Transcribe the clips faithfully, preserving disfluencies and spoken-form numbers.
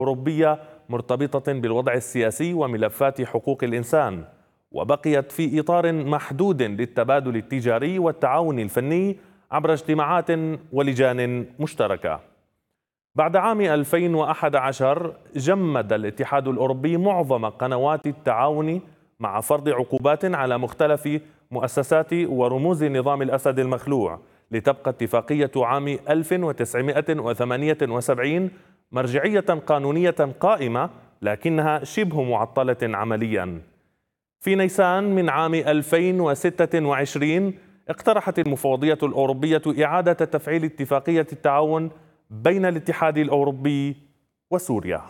أوروبية مرتبطة بالوضع السياسي وملفات حقوق الإنسان، وبقيت في إطار محدود للتبادل التجاري والتعاون الفني عبر اجتماعات ولجان مشتركة. بعد عام ألفين وأحد عشر جمد الاتحاد الأوروبي معظم قنوات التعاون مع فرض عقوبات على مختلف مؤسسات ورموز نظام الأسد المخلوع، لتبقى اتفاقية عام ألف وتسعمائة وثمانية وسبعين مرجعية قانونية قائمة، لكنها شبه معطلة عمليا. في نيسان من عام ألفين وستة وعشرين اقترحت المفوضية الأوروبية إعادة تفعيل اتفاقية التعاون بين الاتحاد الأوروبي وسوريا.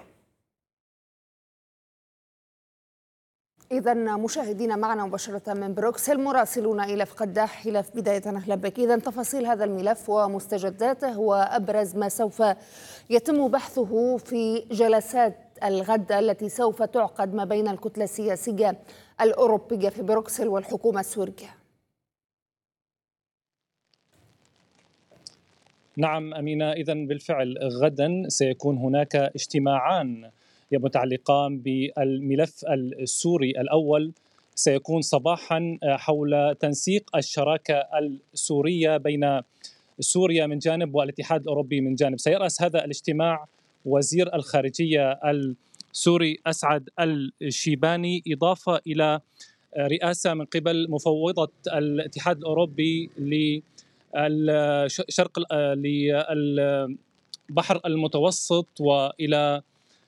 إذا مشاهدينا معنا مباشرة من بروكسل مراسلون إيلاف قداح. إيلاف، بداية أهلا بك. إذا تفاصيل هذا الملف ومستجداته وأبرز ما سوف يتم بحثه في جلسات الغد التي سوف تعقد ما بين الكتلة السياسية الأوروبية في بروكسل والحكومة السورية. نعم أمينة، إذا بالفعل غدا سيكون هناك اجتماعان متعلقان بالملف السوري. الأول سيكون صباحا حول تنسيق الشراكة السورية بين سوريا من جانب والاتحاد الأوروبي من جانب. سيرأس هذا الاجتماع وزير الخارجية السوري أسعد الشيباني، إضافة إلى رئاسة من قبل مفوضة الاتحاد الأوروبي للشرق للبحر المتوسط. وإلى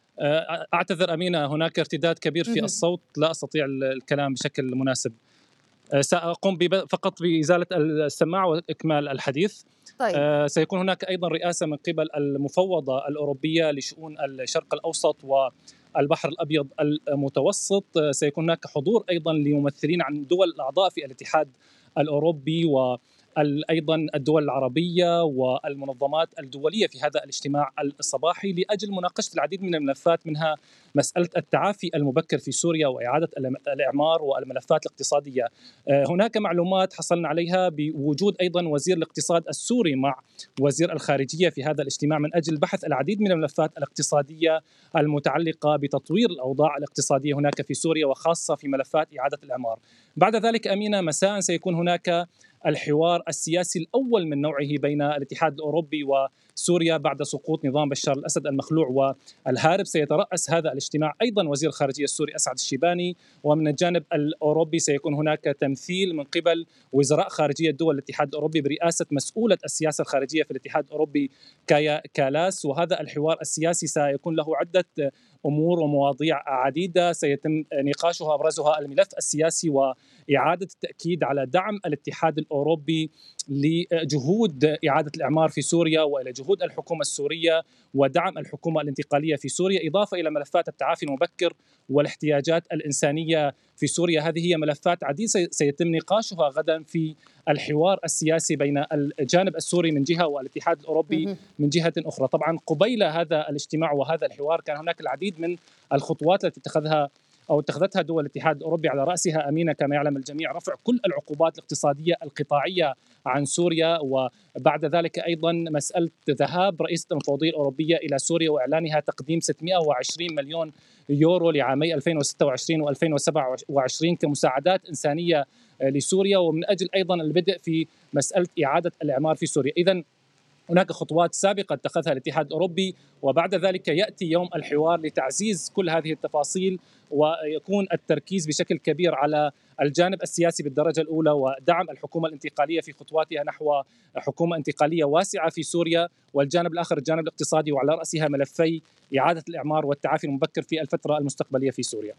أعتذر أمينة، هناك ارتداد كبير في الصوت، لا أستطيع الكلام بشكل مناسب. سأقوم فقط بإزالة السماعة وإكمال الحديث. طيب. سيكون هناك أيضا رئاسة من قبل المفوضة الأوروبية لشؤون الشرق الأوسط والبحر الأبيض المتوسط. سيكون هناك حضور أيضا لممثلين عن دول الأعضاء في الاتحاد الأوروبي و أيضا الدول العربية والمنظمات الدولية في هذا الاجتماع الصباحي لأجل مناقشة العديد من الملفات، منها مسألة التعافي المبكر في سوريا وإعادة الإعمار والملفات الاقتصادية. هناك معلومات حصلنا عليها بوجود أيضا وزير الاقتصاد السوري مع وزير الخارجية في هذا الاجتماع من أجل بحث العديد من الملفات الاقتصادية المتعلقة بتطوير الأوضاع الاقتصادية هناك في سوريا، وخاصة في ملفات إعادة الإعمار. بعد ذلك أمينة مساء سيكون هناك الحوار السياسي الأول من نوعه بين الاتحاد الأوروبي وسوريا بعد سقوط نظام بشار الأسد المخلوع والهارب. سيترأس هذا الاجتماع أيضا وزير الخارجية السوري أسعد الشيباني، ومن الجانب الأوروبي سيكون هناك تمثيل من قبل وزراء خارجية دول الاتحاد الأوروبي برئاسة مسؤولة السياسة الخارجية في الاتحاد الأوروبي كايا كالاس. وهذا الحوار السياسي سيكون له عدة أمور ومواضيع عديدة سيتم نقاشها، أبرزها الملف السياسي وإعادة التأكيد على دعم الاتحاد الأوروبي لجهود إعادة الإعمار في سوريا وإلى جهود الحكومة السورية ودعم الحكومة الانتقالية في سوريا، إضافة إلى ملفات التعافي المبكر والاحتياجات الإنسانية في سوريا. هذه هي ملفات عديدة سيتم نقاشها غدا في الحوار السياسي بين الجانب السوري من جهة والاتحاد الأوروبي من جهة أخرى. طبعا قبيل هذا الاجتماع وهذا الحوار كان هناك العديد من الخطوات التي اتخذها أو اتخذتها دول الاتحاد الأوروبي، على رأسها أمينة كما يعلم الجميع رفع كل العقوبات الاقتصادية القطاعية عن سوريا، وبعد ذلك أيضا مسألة ذهاب رئيسة المفوضية الأوروبية إلى سوريا وإعلانها تقديم ستمائة وعشرين مليون يورو لعامي ألفين وستة وعشرين وألفين وسبعة وعشرين كمساعدات إنسانية لسوريا، ومن أجل أيضا البدء في مسألة إعادة الإعمار في سوريا. إذن هناك خطوات سابقة اتخذها الاتحاد الأوروبي، وبعد ذلك يأتي يوم الحوار لتعزيز كل هذه التفاصيل، ويكون التركيز بشكل كبير على الجانب السياسي بالدرجة الأولى ودعم الحكومة الانتقالية في خطواتها نحو حكومة انتقالية واسعة في سوريا، والجانب الآخر الجانب الاقتصادي وعلى رأسها ملفي إعادة الإعمار والتعافي المبكر في الفترة المستقبلية في سوريا.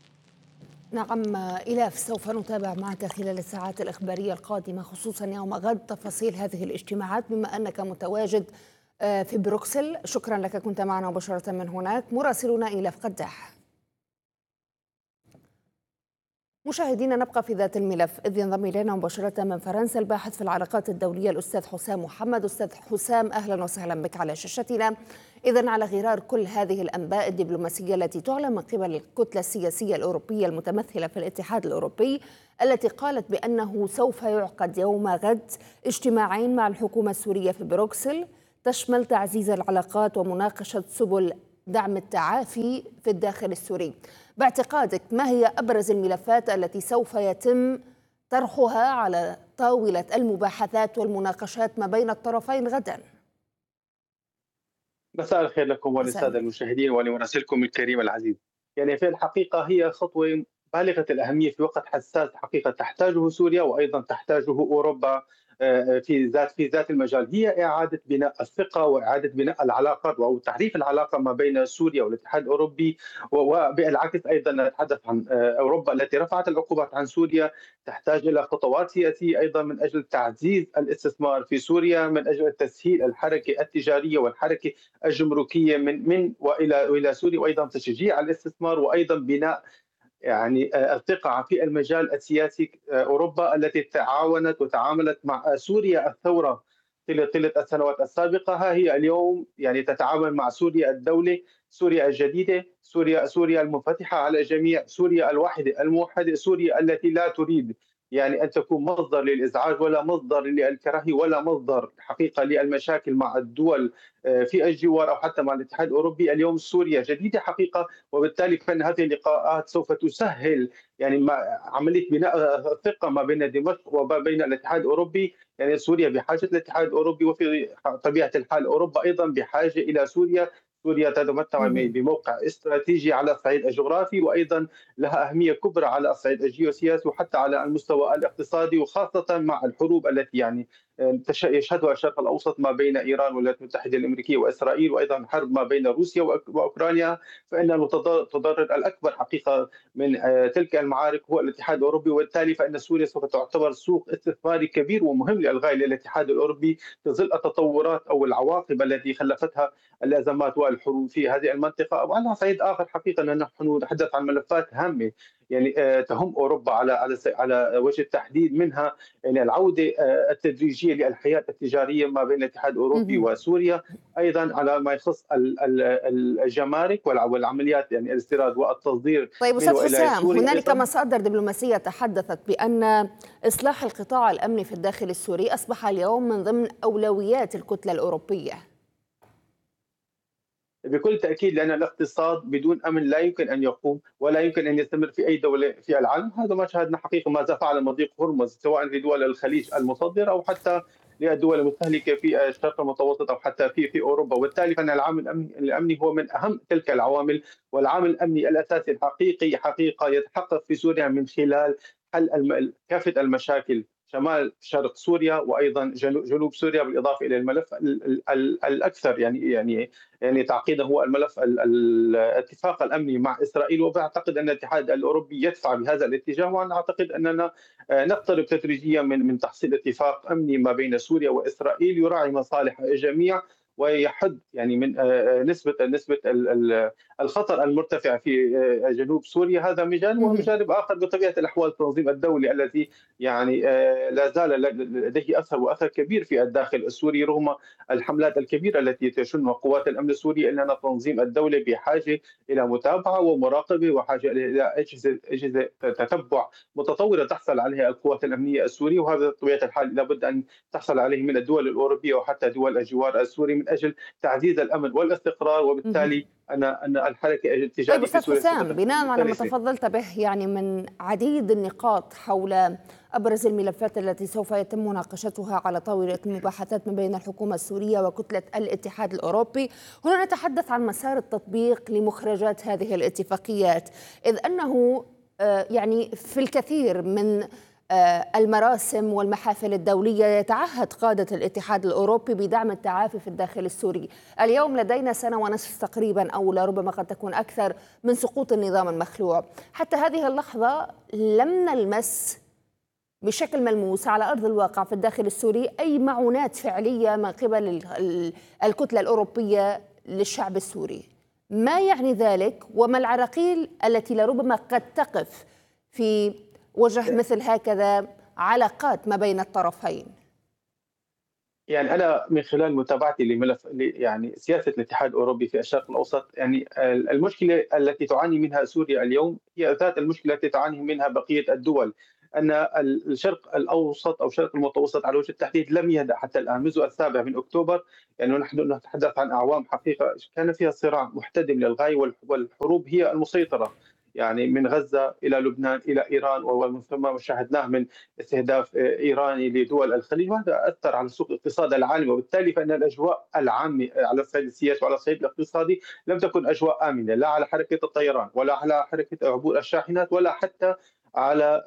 نعم إيلاف، سوف نتابع معك خلال الساعات الإخبارية القادمة خصوصا يوم غد تفاصيل هذه الاجتماعات بما أنك متواجد في بروكسل. شكرا لك، كنت معنا مباشرة من هناك مراسلنا إيلاف قداح. مشاهدينا نبقى في ذات الملف إذ ينضم إلينا مباشرة من فرنسا الباحث في العلاقات الدولية الأستاذ حسام محمد. أستاذ حسام أهلا وسهلا بك على شاشتنا. إذن على غرار كل هذه الأنباء الدبلوماسية التي تعلن من قبل الكتلة السياسية الأوروبية المتمثلة في الاتحاد الأوروبي التي قالت بأنه سوف يعقد يوم غد اجتماعين مع الحكومة السورية في بروكسل تشمل تعزيز العلاقات ومناقشة سبل دعم التعافي في الداخل السوري. باعتقادك ما هي أبرز الملفات التي سوف يتم طرحها على طاولة المباحثات والمناقشات ما بين الطرفين غدا؟ مساء الخير لكم وللسادة المشاهدين ولمراسلكم الكريم العزيز. يعني في الحقيقة هي خطوة بالغة الأهمية في وقت حساس حقيقة تحتاجه سوريا وأيضا تحتاجه أوروبا في ذات في ذات المجال، هي إعادة بناء الثقة وإعادة بناء العلاقات أو تحريف العلاقة ما بين سوريا والاتحاد الأوروبي، وبالعكس أيضا نتحدث عن أوروبا التي رفعت العقوبات عن سوريا تحتاج إلى خطوات سياسية أيضا من أجل تعزيز الاستثمار في سوريا، من أجل تسهيل الحركة التجارية والحركة الجمركية من من وإلى إلى سوريا، وأيضا تشجيع الاستثمار وأيضا بناء يعني الثقة في المجال السياسي. أوروبا التي تعاونت وتعاملت مع سوريا الثورة طيلة طيلة السنوات السابقة، ها هي اليوم يعني تتعامل مع سوريا الدولة، سوريا الجديدة، سوريا سوريا المنفتحة على الجميع، سوريا الواحدة الموحدة، سوريا التي لا تريد يعني أن تكون مصدر للإزعاج ولا مصدر للكراهية ولا مصدر حقيقة للمشاكل مع الدول في الجوار أو حتى مع الاتحاد الأوروبي. اليوم سوريا جديدة حقيقة، وبالتالي فإن هذه اللقاءات سوف تسهل يعني عملية بناء الثقة ما بين دمشق وما بين الاتحاد الأوروبي. يعني سوريا بحاجة للاتحاد الأوروبي، وفي طبيعة الحال أوروبا أيضا بحاجة إلى سوريا. سوريا تتمتع بموقع استراتيجي على الصعيد الجغرافي، وأيضا لها أهمية كبرى على الصعيد الجيوسياسي وحتى على المستوى الاقتصادي، وخاصة مع الحروب التي يعني يشهدها الشرق الأوسط ما بين إيران والولايات المتحدة الأمريكية وإسرائيل، وأيضا حرب ما بين روسيا وأوكرانيا. فإن المتضرر الأكبر حقيقة من تلك المعارك هو الاتحاد الأوروبي، وبالتالي فإن سوريا سوف تعتبر سوق استثماري كبير ومهم للغاية للاتحاد الأوروبي في ظل التطورات أو العواقب التي خلفتها الأزمات والحروب في هذه المنطقة. وعلى صعيد آخر حقيقة نحن نتحدث عن ملفات هامة يعني تهم أوروبا على على على وجه التحديد، منها يعني العودة التدريجية للحياة التجارية ما بين الاتحاد الأوروبي وسوريا، أيضا على ما يخص الجمارك والعمليات يعني الاستيراد والتصدير. طيب أستاذ حسام، هنالك مصادر دبلوماسية تحدثت بأن إصلاح القطاع الأمني في الداخل السوري أصبح اليوم من ضمن أولويات الكتلة الأوروبية. بكل تأكيد، لأن الاقتصاد بدون أمن لا يمكن أن يقوم ولا يمكن أن يستمر في أي دولة في العالم. هذا ما شاهدنا حقيقة ماذا فعل مضيق هرمز سواء في دول الخليج المصدرة أو حتى للدول المستهلكة في الشرق المتوسط أو حتى في في أوروبا. وبالتالي فإن العامل الأمني, الأمني هو من أهم تلك العوامل، والعامل الأمني الأساسي الحقيقي حقيقة يتحقق في سوريا من خلال حل كافة المشاكل شمال شرق سوريا وايضا جنوب سوريا، بالاضافه الى الملف الاكثر يعني يعني يعني تعقيدا هو الملف الاتفاق الامني مع اسرائيل. وبعتقد ان الاتحاد الاوروبي يدفع بهذا الاتجاه، وانا اعتقد اننا نقترب تدريجيا من من تحصيل اتفاق امني ما بين سوريا واسرائيل يراعي مصالح الجميع ويحد يعني من نسبة نسبة الخطر المرتفع في جنوب سوريا. هذا مجال، ومجانب آخر بطبيعة الأحوال التنظيم الدولي الذي يعني لا زال لديه أثر وأثر كبير في الداخل السوري رغم الحملات الكبيرة التي تشنها قوات الأمن السوري. إننا التنظيم الدولي بحاجة إلى متابعة ومراقبة وحاجة إلى أجهزة أجهزة تتبع متطورة تحصل عليها القوات الأمنية السورية، وهذا بطبيعة الحال لابد أن تحصل عليه من الدول الأوروبية وحتى دول الجوار السوري من اجل تعزيز الامن والاستقرار، وبالتالي ان ان الحركه التجاريه. طيب أستاذ حسام، بناء على ما تفضلت به يعني من عديد النقاط حول ابرز الملفات التي سوف يتم مناقشتها على طاوله المباحثات ما بين الحكومه السوريه وكتله الاتحاد الاوروبي، هنا نتحدث عن مسار التطبيق لمخرجات هذه الاتفاقيات، اذ انه يعني في الكثير من المراسم والمحافل الدولية يتعهد قادة الاتحاد الأوروبي بدعم التعافي في الداخل السوري. اليوم لدينا سنة ونصف تقريبا أو لربما قد تكون أكثر من سقوط النظام المخلوع. حتى هذه اللحظة لم نلمس بشكل ملموس على أرض الواقع في الداخل السوري أي معونات فعلية من قبل الكتلة الأوروبية للشعب السوري. ما يعني ذلك وما العراقيل التي لربما قد تقف في وجه مثل هكذا علاقات ما بين الطرفين؟ يعني أنا من خلال متابعتي لملف يعني سياسة الاتحاد الأوروبي في الشرق الأوسط، يعني المشكلة التي تعاني منها سوريا اليوم هي ذات المشكلة التي تعاني منها بقية الدول أن الشرق الأوسط أو الشرق المتوسط على وجه التحديد لم يهدأ حتى الآن منذ السابع من أكتوبر. يعني نحن نتحدث عن أعوام حقيقة كان فيها صراع محتدم للغاية، والحروب هي المسيطرة، يعني من غزة إلى لبنان إلى إيران، وما شاهدناه من استهداف إيراني لدول الخليج، وهذا أثر على سوق الاقتصاد العالمي. وبالتالي فإن الأجواء العامة على الصعيد السياسي وعلى الصعيد الاقتصادي لم تكن أجواء آمنة، لا على حركة الطيران ولا على حركة عبور الشاحنات ولا حتى على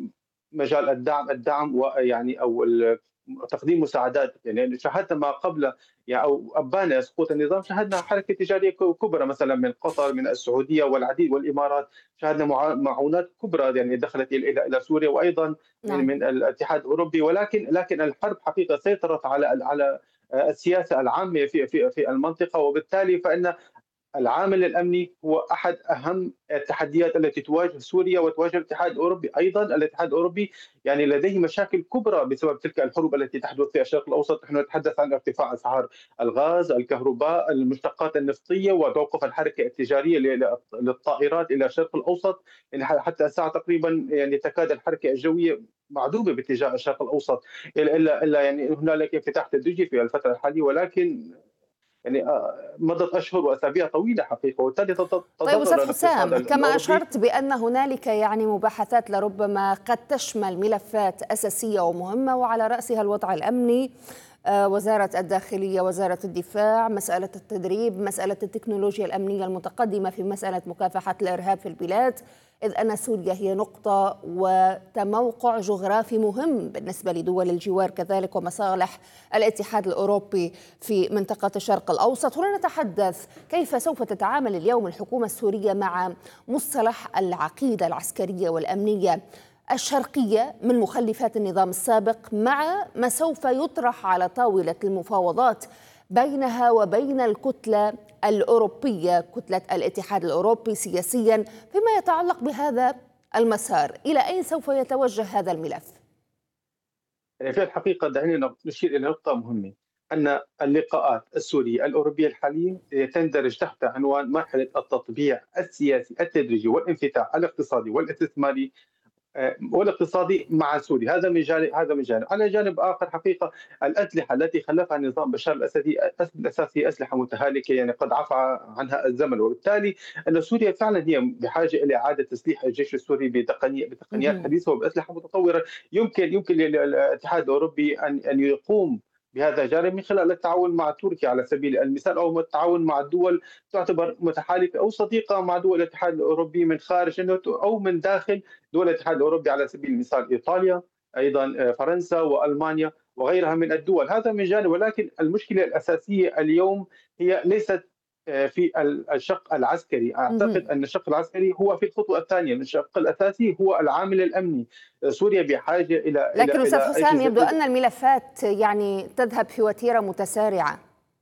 مجال الدعم الدعم ويعني أو تقديم مساعدات. يعني شاهدنا ما قبل يعني او ابان سقوط النظام، شاهدنا حركه تجاريه كبرى مثلا من قطر، من السعوديه والعديد والامارات، شاهدنا معونات كبرى يعني دخلت الى الى سوريا، وايضا نعم. من الاتحاد الاوروبي. ولكن لكن الحرب حقيقه سيطرت على على السياسه العامه في في في المنطقه، وبالتالي فان العامل الامني هو احد اهم التحديات التي تواجه سوريا وتواجه الاتحاد الاوروبي. ايضا الاتحاد الاوروبي يعني لديه مشاكل كبرى بسبب تلك الحروب التي تحدث في الشرق الاوسط. نحن نتحدث عن ارتفاع اسعار الغاز، الكهرباء، المشتقات النفطيه، وتوقف الحركه التجاريه للطائرات الى الشرق الاوسط. يعني حتى الساعه تقريبا يعني تكاد الحركه الجويه معدومه باتجاه الشرق الاوسط، الا الا يعني هنالك انفتاح تدريجي في الفتره الحاليه، ولكن يعني مضت اشهر واسابيع طويله حقيقه، وبالتالي طيب تضرر أستاذ الاقتصاد حسام، كما الاوروبي. أشرت بأن هنالك يعني مباحثات لربما قد تشمل ملفات أساسية ومهمة، وعلى رأسها الوضع الأمني، وزارة الداخلية، وزارة الدفاع، مسألة التدريب، مسألة التكنولوجيا الأمنية المتقدمة في مسألة مكافحة الإرهاب في البلاد، إذ أن سوريا هي نقطة وتموقع جغرافي مهم بالنسبة لدول الجوار كذلك، ومصالح الاتحاد الأوروبي في منطقة الشرق الأوسط. هنا نتحدث كيف سوف تتعامل اليوم الحكومة السورية مع مصطلح العقيدة العسكرية والأمنية الشرقية من مخلفات النظام السابق، مع ما سوف يطرح على طاولة المفاوضات بينها وبين الكتلة الأوروبية، كتلة الاتحاد الأوروبي سياسيا، فيما يتعلق بهذا المسار. إلى أين سوف يتوجه هذا الملف؟ يعني في الحقيقه دعينا نشير الى نقطه مهمه، ان اللقاءات السوريه الاوروبيه الحاليه تندرج تحت عنوان مرحله التطبيع السياسي التدريجي والانفتاح الاقتصادي والاستثماري والاقتصادي مع سوريا. هذا من جانب، هذا من جانب. على جانب اخر حقيقه الاسلحه التي خلفها نظام بشار الاسد الاساس هي اسلحه متهالكه، يعني قد عفى عنها الزمن، وبالتالي ان سوريا فعلا هي بحاجه الى اعاده تسليح الجيش السوري بتقنيه بتقنيات حديثه وباسلحه متطوره. يمكن يمكن للاتحاد الاوروبي ان ان يقوم بهذا الجانب من خلال التعاون مع تركيا على سبيل المثال، او التعاون مع الدول تعتبر متحالفه او صديقه مع دول الاتحاد الاوروبي من خارج او من داخل دول الاتحاد الاوروبي، على سبيل المثال ايطاليا، ايضا فرنسا والمانيا وغيرها من الدول. هذا من جانب، ولكن المشكله الاساسيه اليوم هي ليست في الشق العسكري. اعتقد ان الشق العسكري هو في الخطوه الثانيه، الشق الاساسي هو العامل الامني. سوريا بحاجه الى لكن الى أستاذ الى حسام، يبدو أن الملفات يعني تذهب في وتيرة متسارعة.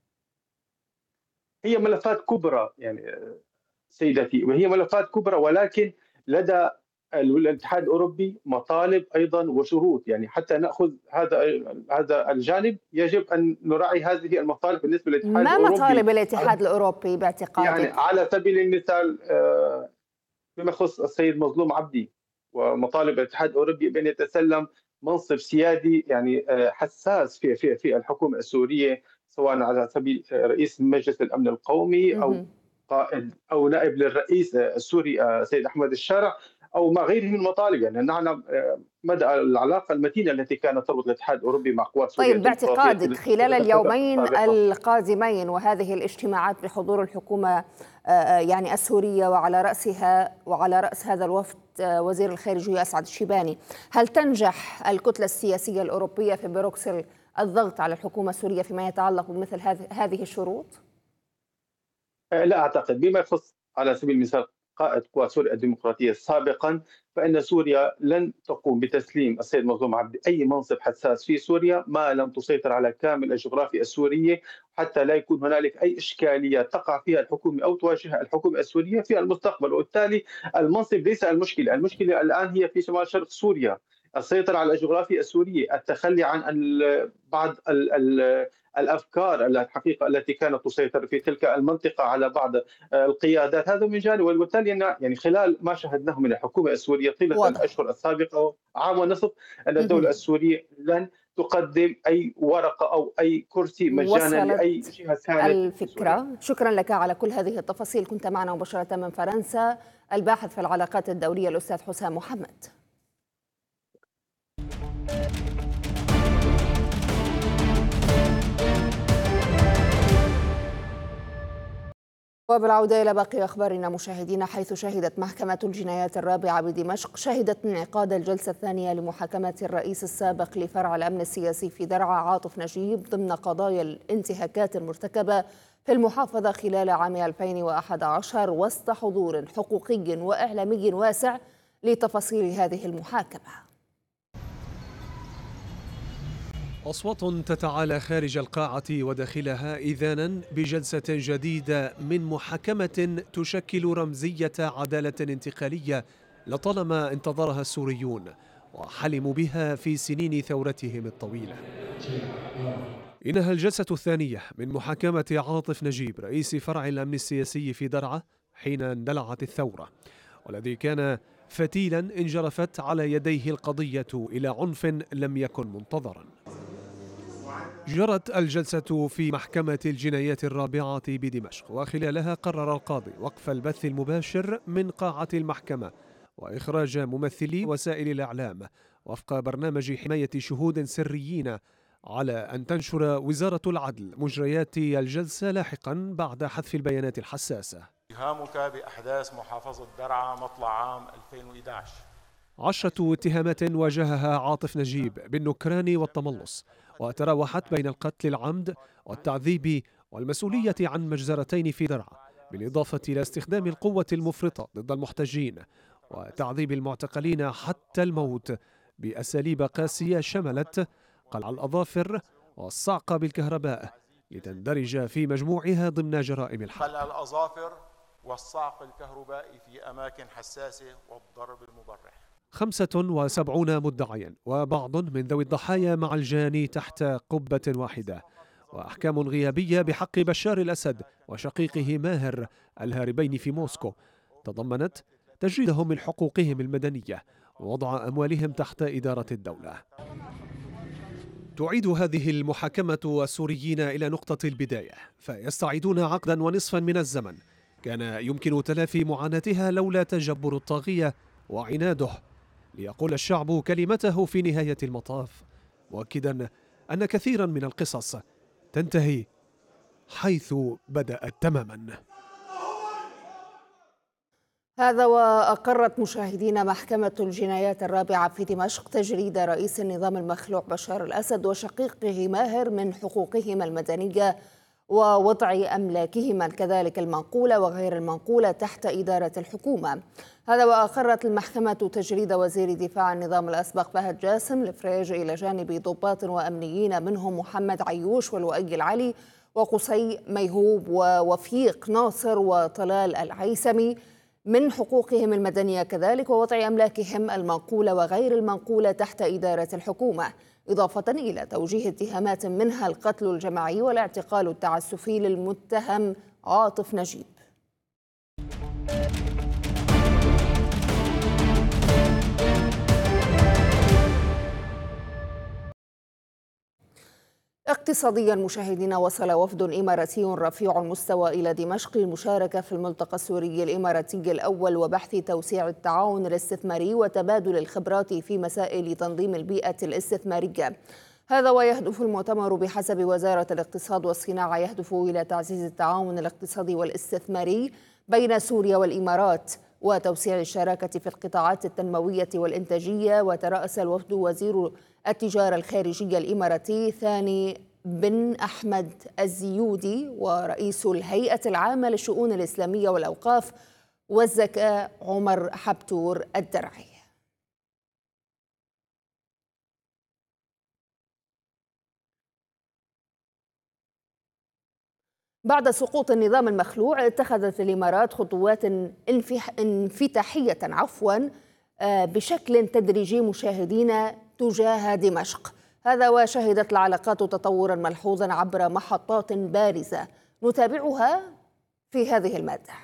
هي ملفات كبرى يعني سيدتي، وهي ملفات كبرى، ولكن لدى الاتحاد الاوروبي مطالب ايضا وشروط. يعني حتى ناخذ هذا هذا الجانب يجب ان نراعي هذه المطالب بالنسبه للاتحاد ما الاوروبي. مطالب الاتحاد الأوروبي يعني باعتقادك؟ على سبيل المثال فيما يخص السيد مظلوم عبدي، ومطالب الاتحاد الاوروبي بان يتسلم منصب سيادي يعني حساس في في في الحكومه السوريه، سواء على سبيل رئيس مجلس الامن القومي او قائد او نائب للرئيس السوري سيد احمد الشارع، او ما غيره من المطالب. يعني نعلم مدى العلاقه المتينه التي كانت تربط الاتحاد الاوروبي مع قوات سوريا طيب، باعتقادك خلال اليومين القادمين وهذه الاجتماعات بحضور الحكومة يعني السورية، وعلى رأسها وعلى رأس هذا الوفد وزير الخارجية أسعد الشيباني، هل تنجح الكتلة السياسية الأوروبية في بروكسل الضغط على الحكومة السورية فيما يتعلق بمثل هذه الشروط؟ لا أعتقد. بما يخص على سبيل المثال قائد قوات سوريا الديمقراطية سابقا، فإن سوريا لن تقوم بتسليم السيد مظلوم عبدي أي منصب حساس في سوريا ما لم تسيطر على كامل الجغرافيا السورية، حتى لا يكون هنالك أي إشكالية تقع فيها الحكومة أو تواجهها الحكومة السورية في المستقبل. وبالتالي المنصب ليس المشكلة، المشكلة الآن هي في شمال شرق سوريا، السيطرة على الجغرافيا السورية، التخلي عن بعض الافكار الحقيقه التي كانت تسيطر في تلك المنطقه على بعض القيادات، هذا من جانب. وبالتالي يعني خلال ما شاهدناه من الحكومه السوريه طيله واضح. الاشهر السابقه عام ونصف، ان الدوله السوريه لن تقدم اي ورقه او اي كرسي مجانا لاي جهه كانت. الفكره. شكرا لك على كل هذه التفاصيل. كنت معنا مباشره من فرنسا الباحث في العلاقات الدوليه الاستاذ حسام محمد. وبالعودة إلى باقي أخبارنا مشاهدينا، حيث شهدت محكمة الجنايات الرابعة بدمشق شهدت انعقاد الجلسة الثانية لمحاكمة الرئيس السابق لفرع الأمن السياسي في درعا عاطف نجيب ضمن قضايا الانتهاكات المرتكبة في المحافظة خلال عام ألفين وأحد عشر وسط حضور حقوقي وإعلامي واسع. لتفاصيل هذه المحاكمة. أصوات تتعالى خارج القاعة وداخلها إذانا بجلسة جديدة من محاكمة تشكل رمزية عدالة انتقالية لطالما انتظرها السوريون وحلموا بها في سنين ثورتهم الطويلة. إنها الجلسة الثانية من محاكمة عاطف نجيب رئيس فرع الأمن السياسي في درعا حين اندلعت الثورة، والذي كان فتيلا انجرفت على يديه القضية إلى عنف لم يكن منتظرا. جرت الجلسة في محكمة الجنايات الرابعة بدمشق، وخلالها قرر القاضي وقف البث المباشر من قاعة المحكمة وإخراج ممثلي وسائل الإعلام وفق برنامج حماية شهود سريين، على أن تنشر وزارة العدل مجريات الجلسة لاحقا بعد حذف البيانات الحساسة. اتهامك بأحداث محافظة درعا مطلع عام ألفين وإحدى عشر. عشرة اتهامات واجهها عاطف نجيب بالنكران والتملص، وتراوحت بين القتل العمد والتعذيب والمسؤولية عن مجزرتين في درعا، بالإضافة إلى استخدام القوة المفرطة ضد المحتجين وتعذيب المعتقلين حتى الموت بأساليب قاسية شملت قلع الأظافر والصعق بالكهرباء، لتندرج في مجموعها ضمن جرائم الحرب. خلع الأظافر والصعق الكهربائي في أماكن حساسة والضرب المبرح. خمسة وسبعون مدعيا وبعض من ذوي الضحايا مع الجاني تحت قبة واحدة، وأحكام غيابية بحق بشار الأسد وشقيقه ماهر الهاربين في موسكو تضمنت تجريدهم من حقوقهم المدنية ووضع أموالهم تحت إدارة الدولة. تعيد هذه المحاكمة السوريين إلى نقطة البداية، فيستعيدون عقدا ونصفا من الزمن كان يمكن تلافي معاناتها لولا تجبر الطاغية وعناده، ليقول الشعب كلمته في نهاية المطاف، مؤكدا أن كثيرا من القصص تنتهي حيث بدأت تماما. هذا وأقرت مشاهدينا محكمة الجنايات الرابعة في دمشق تجريد رئيس النظام المخلوع بشار الأسد وشقيقه ماهر من حقوقهما المدنية ووضع أملاكهما كذلك المنقولة وغير المنقولة تحت إدارة الحكومة. هذا وأقرت المحكمة تجريد وزير دفاع النظام الأسبق فهد جاسم الفريج إلى جانب ضباط وأمنيين منهم محمد عيوش ولؤي العلي وقصي ميهوب ووفيق ناصر وطلال العيسمي من حقوقهم المدنية كذلك، ووضع أملاكهم المنقولة وغير المنقولة تحت إدارة الحكومة، إضافة إلى توجيه اتهامات منها القتل الجماعي والاعتقال التعسفي للمتهم عاطف نجيب. اقتصاديا مشاهدينا، وصل وفد إماراتي رفيع المستوى إلى دمشق للمشاركة في الملتقى السوري الإماراتي الأول وبحث توسيع التعاون الاستثماري وتبادل الخبرات في مسائل تنظيم البيئة الاستثمارية. هذا ويهدف المؤتمر بحسب وزارة الاقتصاد والصناعة يهدف إلى تعزيز التعاون الاقتصادي والاستثماري بين سوريا والإمارات وتوسيع الشراكة في القطاعات التنموية والإنتاجية. وترأس الوفد وزير التجارة الخارجية الإماراتي ثاني بن أحمد الزيودي ورئيس الهيئة العامة للشؤون الإسلامية والأوقاف والزكاة عمر حبتور الدرعي. بعد سقوط النظام المخلوع اتخذت الإمارات خطوات انفتاحية عفوا بشكل تدريجي مشاهدين تجاه دمشق. هذا وشهدت العلاقات تطورا ملحوظا عبر محطات بارزة نتابعها في هذه المادة.